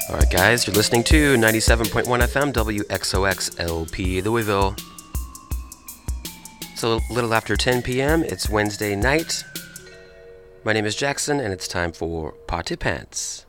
All right, guys, you're listening to 97.1 FM WXOXLP Louisville. It's a little after 10 p.m. It's Wednesday night. My name is Jackson, and it's time for Potty Pants.